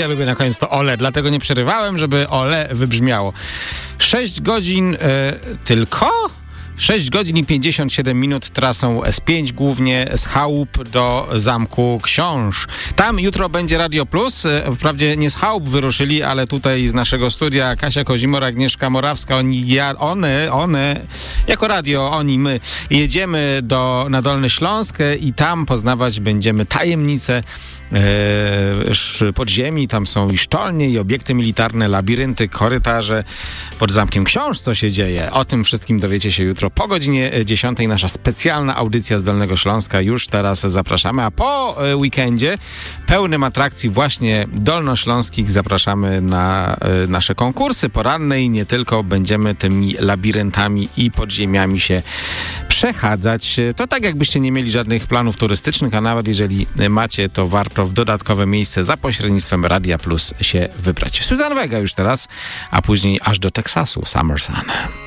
Ja lubię na koniec to ole, dlatego nie przerywałem, żeby ole wybrzmiało. 6 godzin tylko? 6 godzin i 57 minut trasą S5, głównie z chałup do Zamku Książ. Tam jutro będzie Radio Plus. Wprawdzie nie z chałup wyruszyli, ale tutaj z naszego studia Kasia Kozimor, Agnieszka Morawska, one, jako radio, my jedziemy na Dolny Śląsk i tam poznawać będziemy tajemnice podziemi. Tam są i sztolnie, i obiekty militarne, labirynty, korytarze. Pod Zamkiem Książ co się dzieje? O tym wszystkim dowiecie się jutro po godzinie 10. Nasza specjalna audycja z Dolnego Śląska. Już teraz zapraszamy, a po weekendzie pełnym atrakcji właśnie dolnośląskich zapraszamy na nasze konkursy poranne i nie tylko. Będziemy tymi labiryntami i podziemiami się przechadzać. To tak jakbyście nie mieli żadnych planów turystycznych, a nawet jeżeli macie, to warto w dodatkowe miejsce za pośrednictwem Radia Plus się wybrać. Suzanne Vega już teraz, a później aż do Teksasu, Summer Sun.